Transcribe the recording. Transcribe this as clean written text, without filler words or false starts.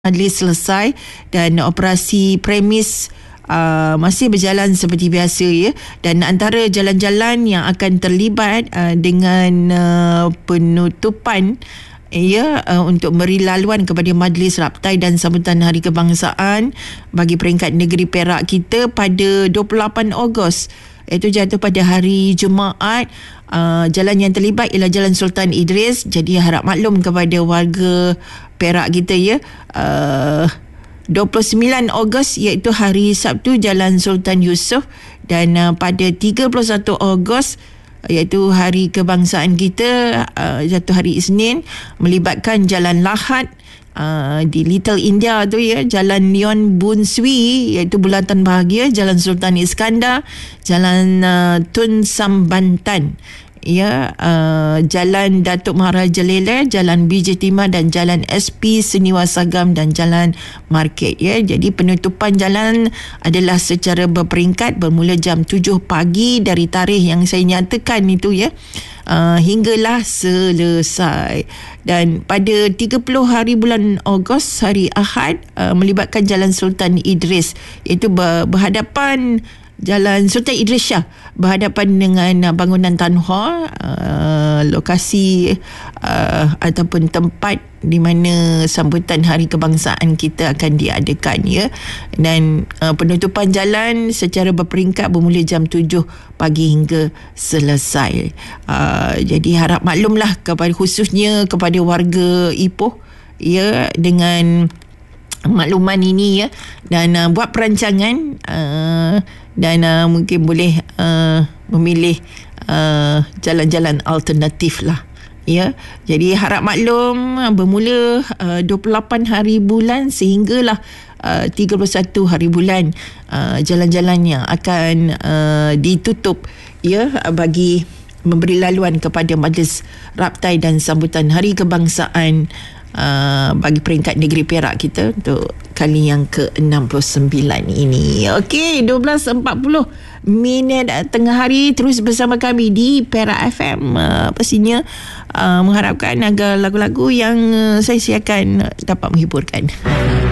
majlis selesai dan operasi premis masih berjalan seperti biasa ya, dan antara jalan-jalan yang akan terlibat dengan penutupan untuk memberi laluan kepada Majlis Raptai dan Sambutan Hari Kebangsaan bagi peringkat negeri Perak kita pada 28 Ogos, iaitu jatuh pada hari Jumaat. Jalan yang terlibat ialah Jalan Sultan Idris. Jadi harap maklum kepada warga Perak kita ya. 29 Ogos iaitu hari Sabtu, Jalan Sultan Yusof, dan pada 31 Ogos iaitu hari kebangsaan kita, jatuh hari Isnin, melibatkan Jalan Lahad di Little India tu ya, Jalan Leon Bun Swi iaitu Bulatan Bahagia, Jalan Sultan Iskandar, Jalan Tun Sambantan ya, Jalan Datuk Maharaja Lela, Jalan BJ Timah dan Jalan SP Seniwasagam dan Jalan Market ya. Jadi penutupan jalan adalah secara berperingkat bermula jam 7 pagi dari tarikh yang saya nyatakan itu ya, hinggalah selesai. Dan pada 30 hari bulan Ogos, hari Ahad, melibatkan Jalan Sultan Idris, iaitu berhadapan Jalan Sultan Idris Shah berhadapan dengan bangunan Tan Hall, lokasi ataupun tempat di mana sambutan Hari Kebangsaan kita akan diadakan ya. Dan penutupan jalan secara berperingkat bermula jam 7 pagi hingga selesai. Jadi harap maklumlah khususnya kepada warga Ipoh ya, dengan makluman ini ya, dan buat perancangan dan mungkin boleh memilih jalan-jalan alternatif lah ya. Jadi harap maklum, bermula 28 hari bulan sehinggalah 31 hari bulan, jalan-jalan yang akan ditutup ya, bagi memberi laluan kepada Majlis Raptai dan Sambutan Hari Kebangsaan bagi peringkat negeri Perak kita untuk kali yang ke-69 ini. Okey, 12.40 tengah hari, terus bersama kami di Perak FM. Pastinya mengharapkan agar lagu-lagu yang saya siapkan dapat menghiburkan.